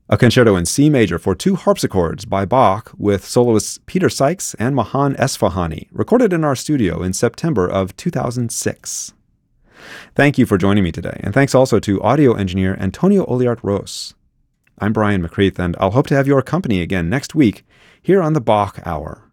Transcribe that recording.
a concerto in C major for two harpsichords by Bach with soloists Peter Sykes and Mahan Esfahani, recorded in our studio in September of 2006. Thank you for joining me today, and thanks also to audio engineer Antonio Oliart-Ros. I'm Brian McCreath, and I'll hope to have your company again next week here on the Bach Hour.